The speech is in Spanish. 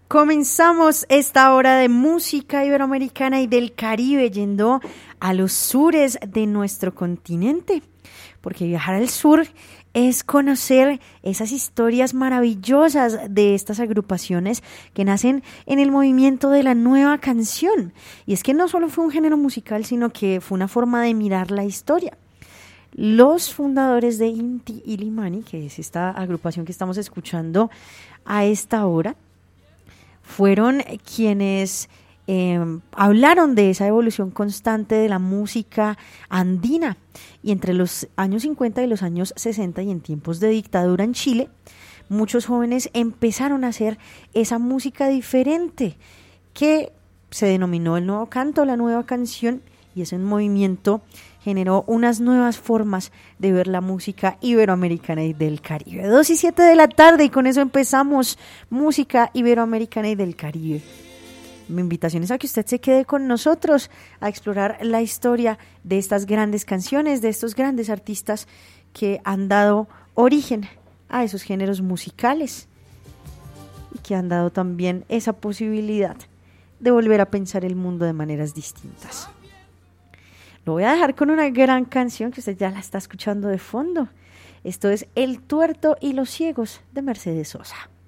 Comenzamos esta hora de música iberoamericana y del Caribe yendo a los sures de nuestro continente, porque viajar al sur es conocer esas historias maravillosas de estas agrupaciones que nacen en el movimiento de la nueva canción. Y es que no solo fue un género musical, sino que fue una forma de mirar la historia. Los fundadores de Inti Illimani, que es esta agrupación que estamos escuchando a esta hora, fueron quienes hablaron de esa evolución constante de la música andina. Y entre los años 50 y los años 60 y en tiempos de dictadura en Chile, muchos jóvenes empezaron a hacer esa música diferente que se denominó el nuevo canto, la nueva canción, y ese movimiento generó unas nuevas formas de ver la música iberoamericana y del Caribe. 2:07 de la tarde y con eso empezamos música iberoamericana y del Caribe. Mi invitación es a que usted se quede con nosotros a explorar la historia de estas grandes canciones, de estos grandes artistas que han dado origen a esos géneros musicales y que han dado también esa posibilidad de volver a pensar el mundo de maneras distintas. Lo voy a dejar con una gran canción que usted ya la está escuchando de fondo. Esto es El Tuerto y los Ciegos de Mercedes Sosa.